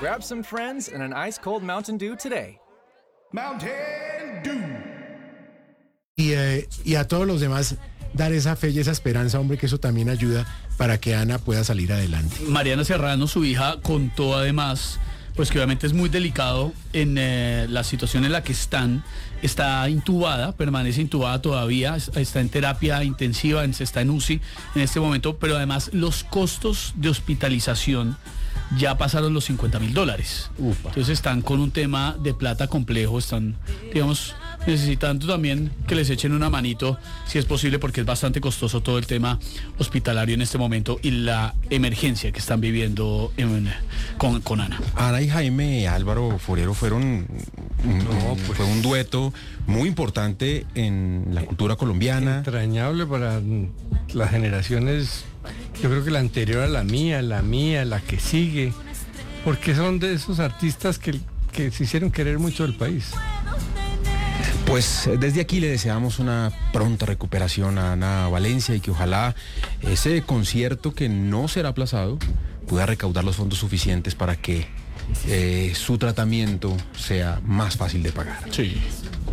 Grab some friends and an ice-cold Mountain Dew today. Mountain Dew. Y a todos los demás dar esa fe y esa esperanza, hombre, que eso también ayuda para que Ana pueda salir adelante. Mariana Serrano, su hija, contó además, pues que obviamente es muy delicado en la situación en la que está intubada, permanece intubada todavía, está en terapia intensiva, está en UCI en este momento, pero además los costos de hospitalización ya pasaron los $50,000. Entonces están con un tema de plata complejo, están, digamos, necesitando también que les echen una manito, si es posible, porque es bastante costoso todo el tema hospitalario en este momento y la emergencia que están viviendo con Ana. Ana y Jaime Álvaro Forero fue un dueto muy importante en la cultura colombiana. Entrañable para las generaciones, yo creo que la anterior a la mía, la que sigue, porque son de esos artistas que se hicieron querer mucho del país. Pues desde aquí le deseamos una pronta recuperación a Ana Valencia y que ojalá ese concierto, que no será aplazado, pueda recaudar los fondos suficientes para que su tratamiento sea más fácil de pagar. Sí.